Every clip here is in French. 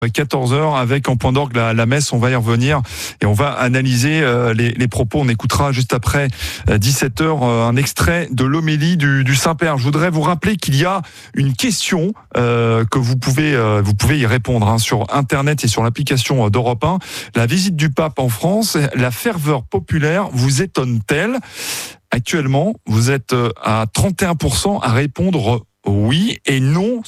14h avec en point d'orgue la messe, on va y revenir et on va analyser les propos. On écoutera juste après 17h un extrait de l'homélie du Saint-Père. Je voudrais vous rappeler qu'il y a une question que vous pouvez y répondre sur Internet et sur l'application d'Europe 1. La visite du pape en France, la ferveur populaire vous étonne-t-elle ? Actuellement, vous êtes à 31% à répondre oui et non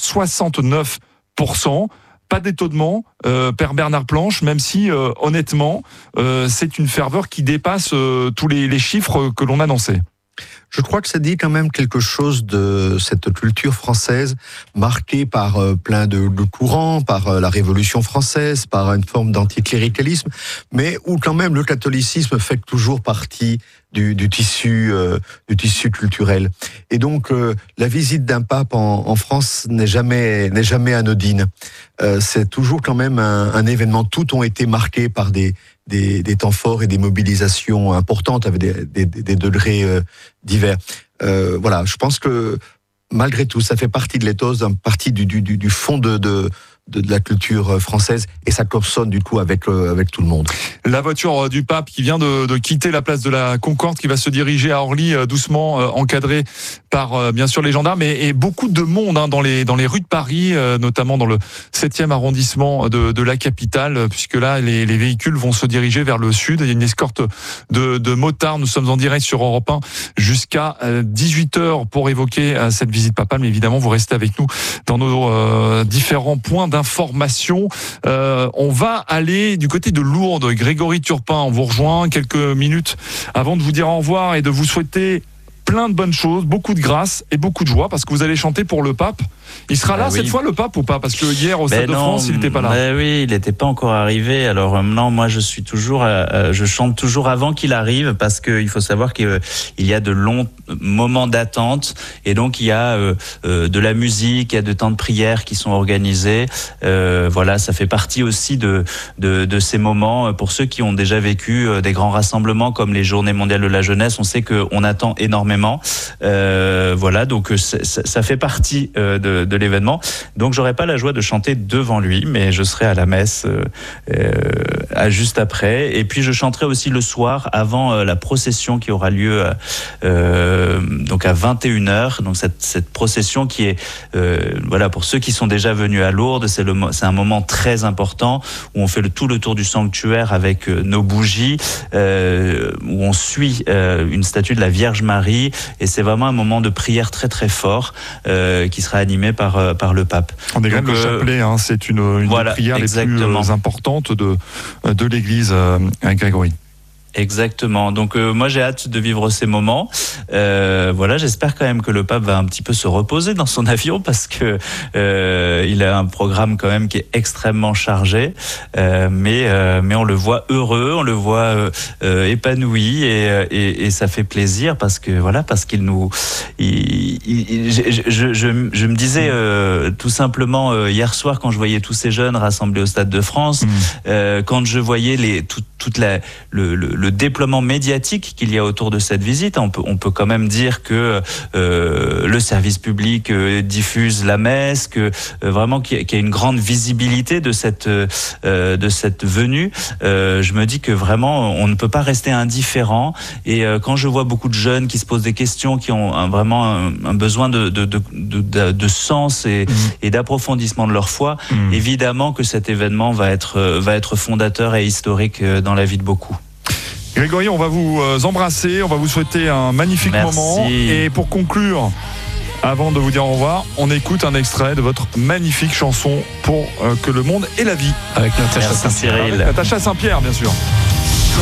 69%. Pas d'étonnement, Père Bernard Planche, même si honnêtement, c'est une ferveur qui dépasse tous les chiffres que l'on annonçait. Je crois que ça dit quand même quelque chose de cette culture française marquée par plein de courants, par la Révolution française, par une forme d'anticléricalisme, mais où quand même le catholicisme fait toujours partie du tissu culturel. Et donc la visite d'un pape en France n'est jamais anodine. C'est toujours quand même un événement. Tout ont été marqués par des temps forts et des mobilisations importantes avec des degrés divers. Voilà, je pense que malgré tout, ça fait partie de l'éthos, partie du fond de la culture française, et ça consonne du coup avec tout le monde. La voiture du pape qui vient de quitter la place de la Concorde, qui va se diriger à Orly doucement, encadré par bien sûr les gendarmes et beaucoup de monde dans les rues de Paris, notamment dans le 7e arrondissement de la capitale, puisque là les véhicules vont se diriger vers le sud. Il y a une escorte de motards. Nous sommes en direct sur Europe 1 jusqu'à 18h pour évoquer cette visite papale, mais évidemment vous restez avec nous dans nos différents points d'information. On va aller du côté de Lourdes. Grégory Turpin, on vous rejoint quelques minutes avant de vous dire au revoir et de vous souhaiter plein de bonnes choses, beaucoup de grâce et beaucoup de joie, parce que vous allez chanter pour le pape. Il sera là cette fois, le pape, ou pas ? Parce que hier au Stade de France, il n'était pas là. Oui, il n'était pas encore arrivé. Alors non, moi je chante toujours avant qu'il arrive, parce qu'il faut savoir qu'il y a de longs moments d'attente, et donc il y a de la musique, il y a de temps de prière qui sont organisés. Voilà, ça fait partie aussi de ces moments. Pour ceux qui ont déjà vécu des grands rassemblements comme les Journées mondiales de la jeunesse, on sait qu'on attend énormément. Voilà, donc ça fait partie de l'événement. Donc j'aurai pas la joie de chanter devant lui, mais je serai à la messe juste après. Et puis je chanterai aussi le soir avant la procession qui aura lieu donc à 21h. Donc cette procession qui est voilà, pour ceux qui sont déjà venus à Lourdes, c'est un moment très important où on fait tout le tour du sanctuaire avec nos bougies, où on suit une statue de la Vierge Marie, et c'est vraiment un moment de prière très très fort qui sera animé par le pape. On est quand même le chapelet, c'est une des prières les plus importantes de l'Église, Grégory. Exactement. Donc moi j'ai hâte de vivre ces moments. Voilà, j'espère quand même que le pape va un petit peu se reposer dans son avion, parce que il a un programme quand même qui est extrêmement chargé. Mais on le voit heureux, on le voit épanoui, et ça fait plaisir, parce que voilà, parce qu'il nous. Je me disais tout simplement hier soir, quand je voyais tous ces jeunes rassemblés au Stade de France, quand je voyais le déploiement médiatique qu'il y a autour de cette visite, on peut quand même dire que le service public diffuse la messe, que vraiment qu'il y a une grande visibilité de cette venue. Je me dis que vraiment on ne peut pas rester indifférent, et quand je vois beaucoup de jeunes qui se posent des questions, qui ont vraiment un besoin de sens et d'approfondissement de leur foi, évidemment que cet événement va être fondateur et historique dans la vie de beaucoup. Grégory, on va vous embrasser, on va vous souhaiter un magnifique moment. Et pour conclure, avant de vous dire au revoir, on écoute un extrait de votre magnifique chanson pour que le monde ait la vie, avec Natacha Saint-Pierre. Cyril. Natacha Saint-Pierre, bien sûr.